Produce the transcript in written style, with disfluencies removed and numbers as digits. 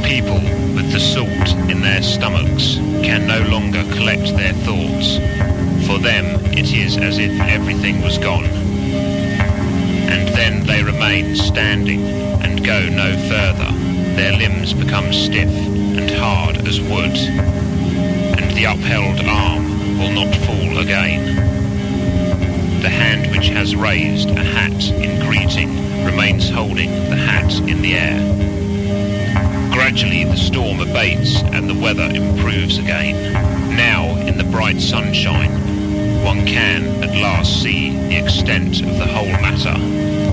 People with the salt in their stomachs can no longer collect their thoughts. For them it is as if everything was gone. And then they remain standing and go no further. Their limbs become stiff and hard as wood, and the upheld arm will not fall again. The hand which has raised a hat in greeting remains holding the hat in the air. Gradually the storm abates and the weather improves again. Now, in the bright sunshine, one can at last see the extent of the whole matter.